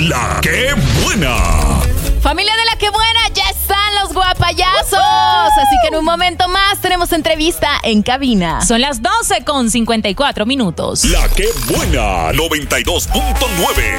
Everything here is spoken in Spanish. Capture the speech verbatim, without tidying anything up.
La ¡Qué Buena! Familia de La ¡Qué Buena! Ya están los guapayazos. Así que en un momento más tenemos entrevista en cabina. Son las doce con cincuenta y cuatro minutos. La ¡Qué Buena! noventa y dos punto nueve